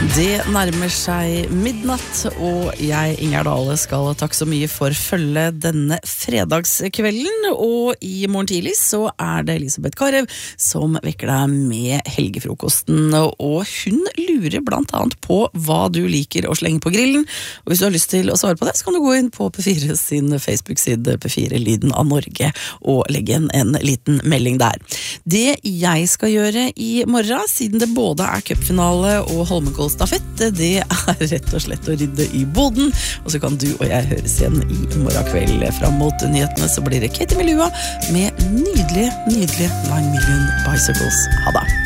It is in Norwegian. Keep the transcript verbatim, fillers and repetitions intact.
Det nærmer seg midnatt, og jeg, Ingjerd Dale, skal takke så mye for følge denne fredagskvelden, og i morgen tidlig så er det Elisabeth Karev som vekker deg med helgefrokosten, og hun lurer blant annet på hva du liker å slenge på grillen, og hvis du har lyst til å svare på det, så kan du gå inn på P fire sin Facebook-side P fire Lyden av Norge og legge en, en liten melding der. Det jeg skal gjøre i morgen, siden det både er cupfinale og Holmenkollstafett, det er rett og slett å rydde i boden, og så kan du og jeg høres igjen i morgen kveld. Fram mot nyhetene så blir det Katie Melua med nydelige, nydelige Nine Million Bicycles. Ha det!